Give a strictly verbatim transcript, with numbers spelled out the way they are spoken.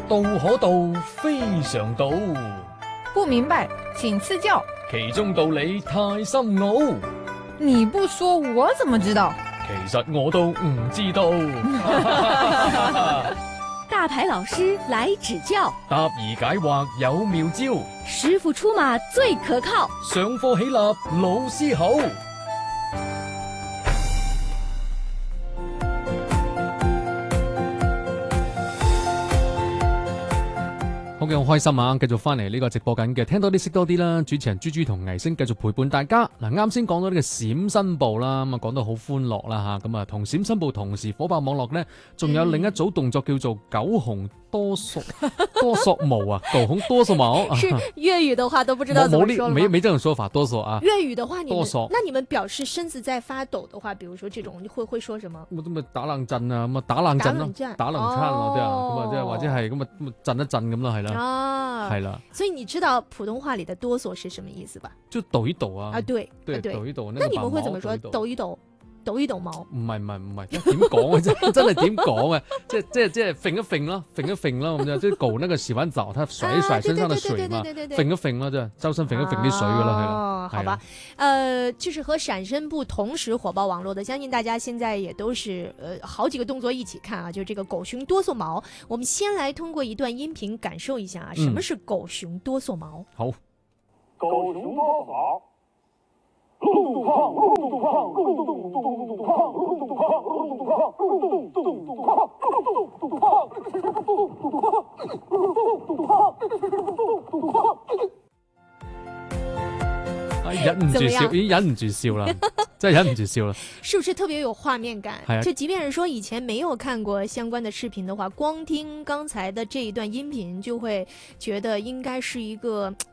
道可道，非常道。 不明白，请赐教。 其中道理太深奧， 你不說我怎麼知道？ 其實我都唔知道。 大牌老師來指教， 答疑解惑有妙招， 師傅出馬最可靠。 上課起立老師好。好嘅，好開心啊！繼續翻嚟呢個直播緊嘅，聽多啲識多啲啦。主持人豬豬同藝星繼續陪伴大家。嗱，啱先講到呢個閃身步啦，咁啊講到好歡樂啦吓，咁啊同閃身步同時火爆網絡呢，仲有另一組動作叫做狗熊多索多索毛啊，狗熊多索毛。 是粵語的話都不知道怎麼說了嗎？ 沒沒這種說法，多索啊。 粵語的話，你們多索， 那你們表示身子在發抖的話，比如說這種會會說什麼？ 咁咁咪打冷震啊，咁啊打冷震咯，打冷餐咯，對啊，咁啊即係或者係咁啊震一震咁咯，係啦。 啊， 係啦， 所以你知道普通話裏的哆嗦是什麼意思吧？ 就抖一抖啊！ 啊，對， 對， 對抖一抖。 那你們會怎麼說？抖一抖，抖一抖毛？ 唔係唔係唔係，點講啊？真真係點講啊？即係即係即係揈一揈咯，揈一揈咯咁就即係狗那個洗完澡，它甩一甩身上的水嘛，揈一揈咯，就周身揈一揈啲水噶啦，係啦。 哦，好吧，呃，就是和閃身步同時火爆網絡的，相信大家現在也都是呃好幾個動作一起看啊，就這個狗熊哆嗦毛。我們先來通過一段音頻感受一下啊，什麼是狗熊哆嗦毛？ 好， 狗熊哆嗦毛。咚咚哐，咚咚哐，咚咚咚咚咚咚咚哐，咚咚哐，咚咚哐，咚咚咚咚咚哐，咚咚咚哐，咚咚咚哐，咚咚哐，咚咚哐。 忍唔住笑，已經忍唔住笑啦，真係忍唔住笑啦。 是不是特別有畫面感？ 係啊， 就即便是說以前沒有看過相關的視頻的話，光聽剛才的這一段音頻，就會覺得應該是一個